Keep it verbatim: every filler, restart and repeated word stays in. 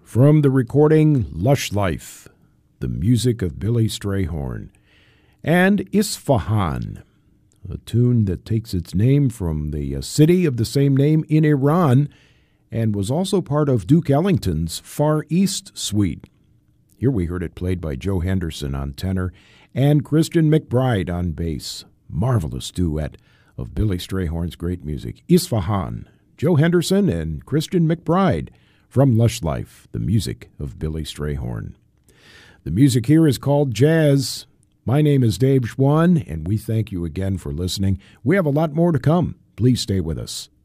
From the recording Lush Life, the music of Billy Strayhorn, and Isfahan, a tune that takes its name from the city of the same name in Iran and was also part of Duke Ellington's Far East Suite. Here we heard it played by Joe Henderson on tenor and Christian McBride on bass. Marvelous duet of Billy Strayhorn's great music. Isfahan, Joe Henderson and Christian McBride from Lush Life, the music of Billy Strayhorn. The music here is called Jazz. My name is Dave Schwann, and we thank you again for listening. We have a lot more to come. Please stay with us.